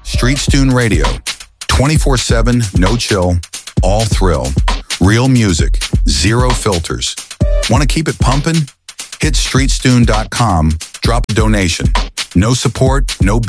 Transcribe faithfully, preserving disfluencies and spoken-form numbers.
Street Stune Radio. twenty-four seven, no chill, all thrill. Real music, zero filters. Want to keep it pumping? Hit street stune dot com, drop a donation. No support, no